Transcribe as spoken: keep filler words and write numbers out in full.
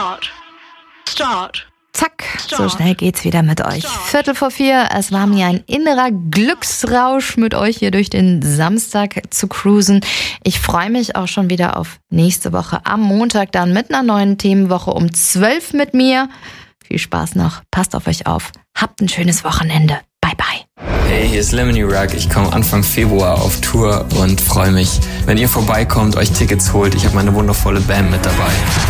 Start. Start. Zack, so schnell geht's wieder mit euch. Viertel vor vier, es war mir ein innerer Glücksrausch, mit euch hier durch den Samstag zu cruisen. Ich freue mich auch schon wieder auf nächste Woche am Montag dann mit einer neuen Themenwoche um zwölf mit mir. Viel Spaß noch, passt auf euch auf, habt ein schönes Wochenende. Bye, bye. Hey, hier ist Lemony Rock. Ich komme Anfang Februar auf Tour und freue mich, wenn ihr vorbeikommt, euch Tickets holt. Ich habe meine wundervolle Band mit dabei.